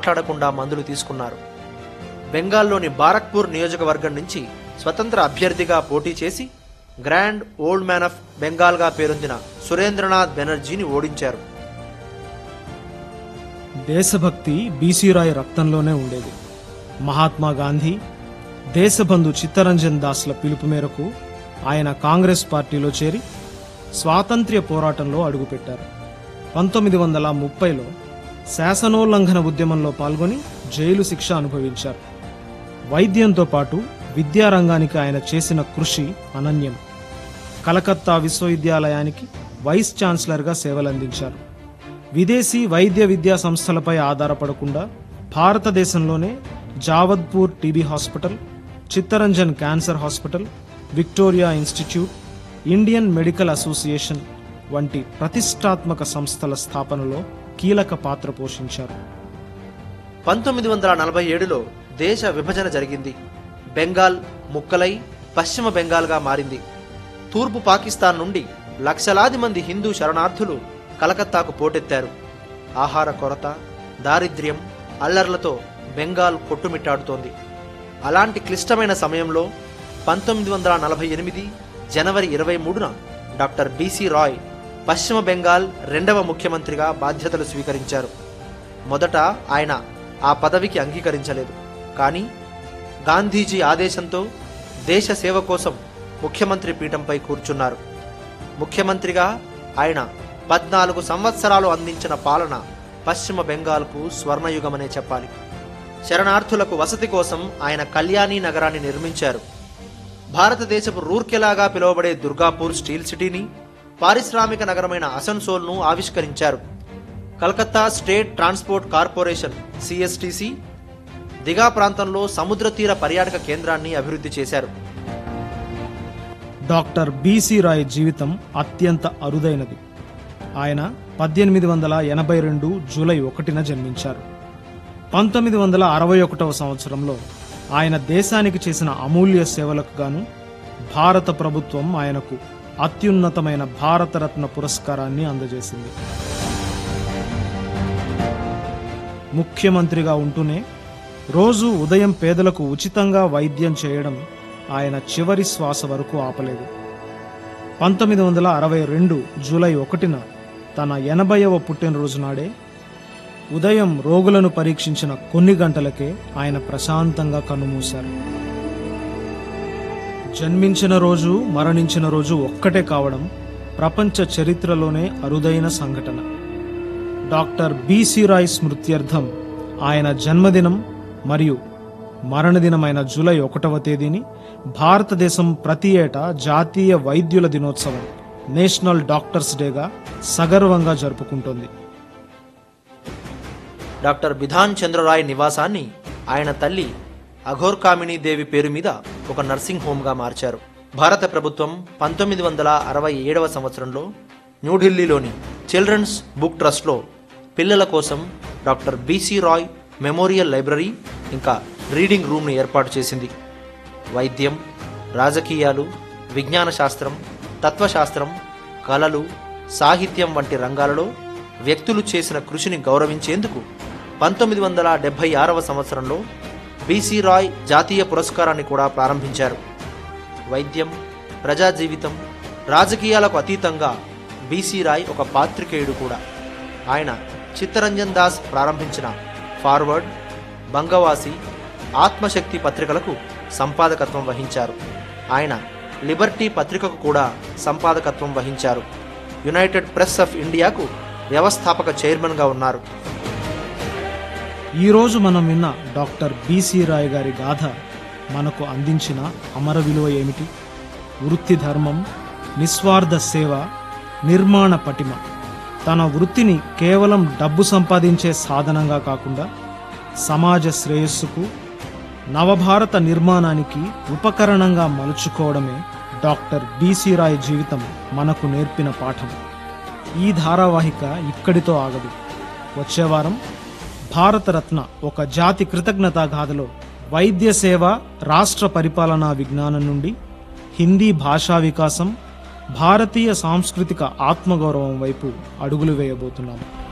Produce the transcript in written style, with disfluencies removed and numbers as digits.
మాట్లాడకుండా మందులు తీసుకున్నారు. బెంగాల్లోని బారక్పూర్ నియోజకవర్గం నుంచి స్వతంత్ర అభ్యర్థిగా పోటీ చేసి గ్రాండ్ ఓల్డ్ మ్యాన్ ఆఫ్ బెంగాల్గా పేరొందిన సురేంద్రనాథ్ బెనర్జీని ఓడించారు. దేశభక్తి బీసీ రాయ్ రక్తంలోనే ఉండేది. మహాత్మా గాంధీ, దేశబంధు చిత్తరంజన్ దాస్ల పిలుపు మేరకు ఆయన కాంగ్రెస్ పార్టీలో చేరి స్వాతంత్ర్య పోరాటంలో అడుగుపెట్టారు. 1930లో శాసనోల్లంఘన ఉద్యమంలో పాల్గొని జైలు శిక్ష అనుభవించారు. వైద్యంతో పాటు విద్యారంగానికి ఆయన చేసిన కృషి అనన్యం. కలకత్తా విశ్వవిద్యాలయానికి వైస్ ఛాన్సలర్గా సేవలందించారు. విదేశీ వైద్య విద్యా సంస్థలపై ఆధారపడకుండా భారతదేశంలోనే Jadavpur TB hospital, Chittaranjan cancer hospital, Victoria institute, Indian medical association వంటి ప్రతిష్టాత్మక సంస్థల స్థాపనలో కీలక పాత్ర పోషించారు. 1947లో దేశ విభజన జరిగింది. బెంగాల్ ముక్కలై పశ్చిమ బెంగాల్గా మారింది. తూర్పు పాకిస్తాన్ నుండి లక్షలాది మంది హిందూ శరణార్థులు కలకత్తాకు పోటెత్తారు. ఆహార కొరత, దారిద్ర్యం, అల్లర్లతో బెంగాల్ కొట్టుమిట్టాడుతోంది. అలాంటి క్లిష్టమైన సమయంలో 1948 జనవరి 23న డాక్టర్ బీసీ రాయ్ పశ్చిమ బెంగాల్ 2వ ముఖ్యమంత్రిగా బాధ్యతలు స్వీకరించారు. మొదట ఆయన ఆ పదవికి అంగీకరించలేదు. కానీ గాంధీజీ ఆదేశంతో దేశ సేవ కోసం ముఖ్యమంత్రి పీఠంపై కూర్చున్నారు. ముఖ్యమంత్రిగా ఆయన 14 సంవత్సరాలు అందించిన పాలన పశ్చిమ బెంగాల్కు స్వర్ణయుగమనే చెప్పాలి. శరణార్థులకు వసతి కోసం ఆయన కళ్యాణి నగరాన్ని నిర్మించారు. భారతదేశపు రూర్కెలాగా పిలువబడే దుర్గాపూర్ స్టీల్ సిటీని, పారిశ్రామిక నగరమైన అసన్సోల్ను ఆవిష్కరించారు. కలకత్తా స్టేట్ ట్రాన్స్పోర్ట్ కార్పొరేషన్ సిఎస్టిసి దిగా ప్రాంతంలో సముద్ర తీర పర్యాటక కేంద్రాన్ని అభివృద్ధి చేశారు. డాక్టర్ బీసీ రాయ్ జీవితం అత్యంత అరుదైనది. ఆయన 1882 జూలై 1న జన్మించారు. 1961వ సంవత్సరంలో ఆయన దేశానికి చేసిన అమూల్య సేవలకు గాను భారత ప్రభుత్వం ఆయనకు అత్యున్నతమైన భారతరత్న పురస్కారాన్ని అందజేసింది. ముఖ్యమంత్రిగా ఉంటూనే రోజు ఉదయం పేదలకు ఉచితంగా వైద్యం చేయడం ఆయన చివరి శ్వాస వరకు ఆపలేదు. 1962 జూలై 1న తన 80వ పుట్టినరోజు నాడే ఉదయం రోగులను పరీక్షించిన కొన్ని గంటలకే ఆయన ప్రశాంతంగా కన్నుమూశారు. జన్మించిన రోజు, మరణించిన రోజు ఒక్కటే కావడం ప్రపంచ చరిత్రలోనే అరుదైన సంఘటన. డాక్టర్ బీసీ రాయ్ స్మృత్యర్థం ఆయన జన్మదినం మరియు మరణదినమైన జూలై 1వ తేదీని భారతదేశం ప్రతి ఏటా జాతీయ వైద్యుల దినోత్సవం, నేషనల్ డాక్టర్స్ డేగా సగర్వంగా జరుపుకుంటోంది. డాక్టర్ బిధాన్ చంద్రరాయ్ నివాసాన్ని ఆయన తల్లి అఘోర్కామినీ దేవి పేరు మీద ఒక నర్సింగ్ హోమ్గా మార్చారు. భారత ప్రభుత్వం 1967వ సంవత్సరంలో న్యూఢిల్లీలోని చిల్డ్రన్స్ బుక్ ట్రస్ట్లో పిల్లల కోసం doctor BC Roy memorial library ఇంకా రీడింగ్ రూమ్ను ఏర్పాటు చేసింది. వైద్యం, రాజకీయాలు, విజ్ఞాన శాస్త్రం, తత్వశాస్త్రం, కళలు, సాహిత్యం వంటి రంగాలలో వ్యక్తులు చేసిన కృషిని గౌరవించేందుకు 1976వ సంవత్సరంలో బీసీ రాయ్ జాతీయ పురస్కారాన్ని కూడా ప్రారంభించారు. వైద్యం, ప్రజా జీవితం, రాజకీయాలకు అతీతంగా బీసీ రాయ్ ఒక పాత్రికేయుడు కూడా. ఆయన చిత్తరంజన్ దాస్ ప్రారంభించిన ఫార్వర్డ్, బంగవాసి, ఆత్మశక్తి పత్రికలకు సంపాదకత్వం వహించారు. ఆయన లిబర్టీ పత్రికకు కూడా సంపాదకత్వం వహించారు. యునైటెడ్ ప్రెస్ ఆఫ్ ఇండియాకు వ్యవస్థాపక చైర్మన్గా ఉన్నారు. ఈరోజు మనం విన్న డాక్టర్ బీసీ రాయ్ గారి గాథ మనకు అందించిన అమర విలువ ఏమిటి? వృత్తి ధర్మం, నిస్వార్థ సేవ, నిర్మాణ పటిమ. తన వృత్తిని కేవలం డబ్బు సంపాదించే సాధనంగా కాకుండా సమాజ శ్రేయస్సుకు, నవభారత నిర్మాణానికి ఉపకరణంగా మలుచుకోవడమే డాక్టర్ బీసీ రాయ్ జీవితం మనకు నేర్పిన పాఠం. ఈ ధారావాహిక ఇక్కడితో ఆగదు. వచ్చే వారం భారతరత్న ఒక జాతి కృతజ్ఞతా గాథలో వైద్య సేవ, రాష్ట్ర పరిపాలనా విజ్ఞానం నుండి హిందీ భాషా వికాసం, భారతీయ సాంస్కృతిక ఆత్మగౌరవం వైపు అడుగులు వేయబోతున్నాము.